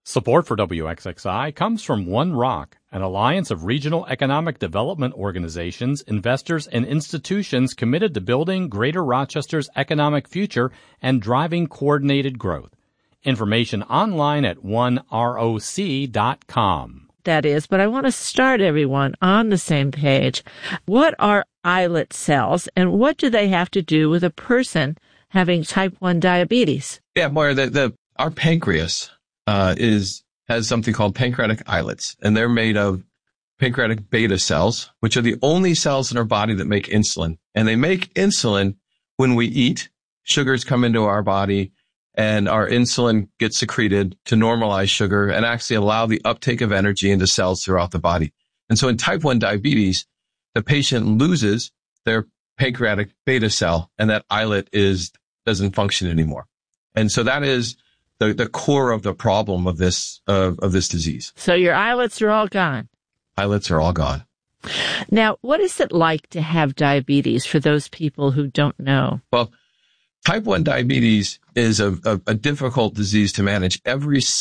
Support for WXXI comes from One Rock, an alliance of regional economic development organizations, investors, and institutions committed to building Greater Rochester's economic future and driving coordinated growth. Information online at oneroc.com. That is, but I want to start everyone on the same page. What are islet cells, and what do they have to do with a person having type 1 diabetes? Yeah, Moira, our pancreas has something called pancreatic islets, and they're made of pancreatic beta cells, which are the only cells in our body that make insulin. And they make insulin when we eat. Sugars come into our body, and our insulin gets secreted to normalize sugar and actually allow the uptake of energy into cells throughout the body. And so in type 1 diabetes, the patient loses their pancreatic beta cell, and that islet doesn't function anymore. And so that is the core of the problem of this disease. So your islets are all gone. Islets are all gone. Now, what is it like to have diabetes for those people who don't know? Well, type 1 diabetes is a difficult disease to manage. Let's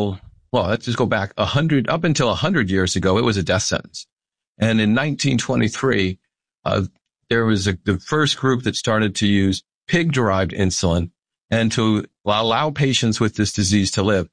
just go back up until 100 years ago, it was a death sentence. And in 1923, there was the first group that started to use pig-derived insulin and to allow patients with this disease to live.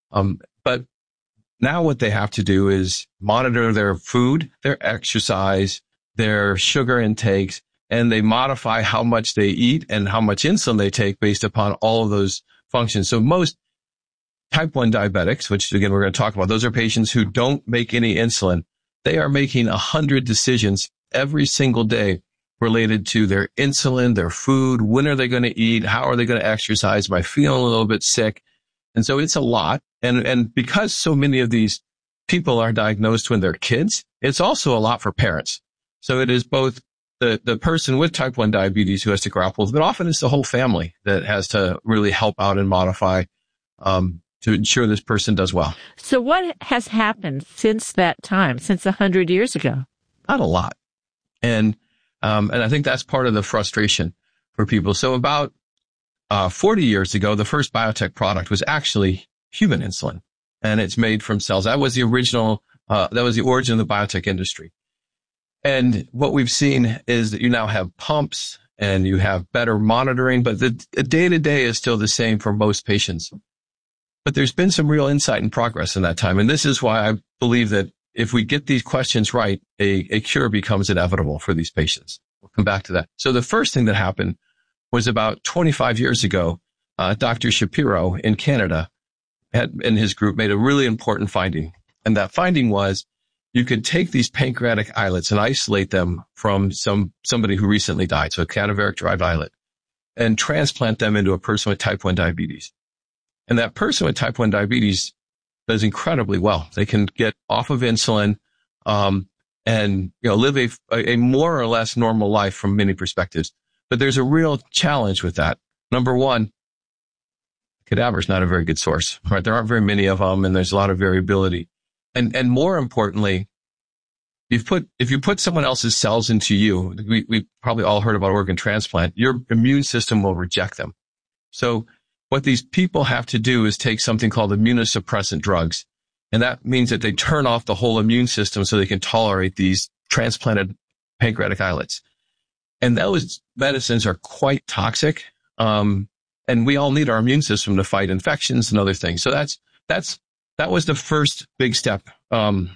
But now what they have to do is monitor their food, their exercise, their sugar intakes, and they modify how much they eat and how much insulin they take based upon all of those functions. So most type 1 diabetics, which again, we're going to talk about, those are patients who don't make any insulin. They are making 100 decisions every single day related to their insulin, their food, when are they going to eat, how are they going to exercise, am I feeling a little bit sick? And so it's a lot. And because so many of these people are diagnosed when they're kids, it's also a lot for parents. So it is both the person with type 1 diabetes who has to grapple with, but often it's the whole family that has to really help out and modify to ensure this person does well. So what has happened since that time, since 100 years ago? Not a lot. And I think that's part of the frustration for people. So about 40 years ago, the first biotech product was actually human insulin, and it's made from cells. That was the original, that was the origin of the biotech industry. And what we've seen is that you now have pumps and you have better monitoring, but the day-to-day is still the same for most patients. But there's been some real insight and progress in that time. And this is why I believe that if we get these questions right, a cure becomes inevitable for these patients. We'll come back to that. So the first thing that happened was about 25 years ago, Dr. Shapiro in Canada and his group made a really important finding. And that finding was you could take these pancreatic islets and isolate them from somebody who recently died, so a cadaveric-derived islet, and transplant them into a person with type 1 diabetes. And that person with type 1 diabetes does incredibly well. They can get off of insulin, and live a more or less normal life from many perspectives. But there's a real challenge with that. Number one, cadaver is not a very good source, right? There aren't very many of them, and there's a lot of variability. And more importantly, if you put someone else's cells into you, we probably all heard about organ transplant, your immune system will reject them. So what these people have to do is take something called immunosuppressant drugs. And that means that they turn off the whole immune system so they can tolerate these transplanted pancreatic islets. And those medicines are quite toxic. And we all need our immune system to fight infections and other things. So that was the first big step, in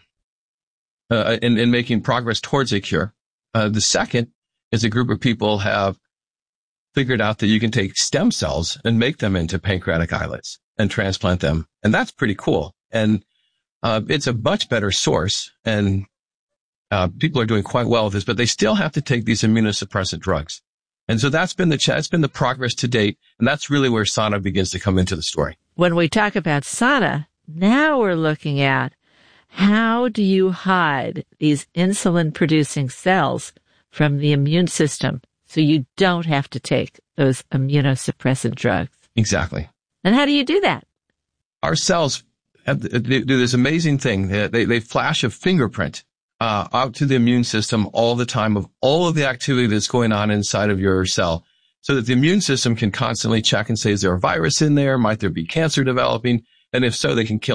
making progress towards a cure. The second is a group of people have figured out that you can take stem cells and make them into pancreatic islets and transplant them. And that's pretty cool. And it's a much better source, and people are doing quite well with this, but they still have to take these immunosuppressant drugs. And so that's been the progress to date, and that's really where Sana begins to come into the story. When we talk about Sana, now we're looking at how do you hide these insulin-producing cells from the immune system so you don't have to take those immunosuppressant drugs? Exactly. And how do you do that? Our cells do this amazing thing. They flash a fingerprint out to the immune system all the time of all of the activity that's going on inside of your cell, so that the immune system can constantly check and say, is there a virus in there? Might there be cancer developing? And if so, they can kill